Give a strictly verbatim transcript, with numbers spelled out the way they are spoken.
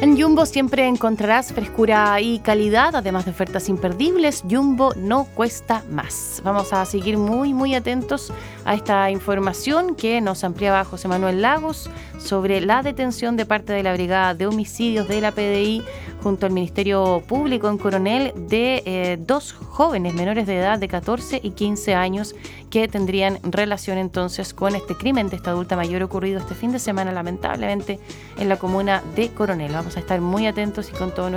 En Jumbo siempre encontrarás frescura y calidad, además de ofertas imperdibles. Jumbo no cuesta más. Vamos a seguir muy, muy atentos a esta información que nos ampliaba José Manuel Lagos sobre la detención de parte de la Brigada de Homicidios de la P D I junto al Ministerio Público en Coronel de eh, dos jóvenes menores de edad de catorce y quince años que tendrían relación entonces con este crimen de esta adulta mayor ocurrido este fin de semana lamentablemente en la comuna de Coronel. Vamos a estar muy atentos y con todo nuestro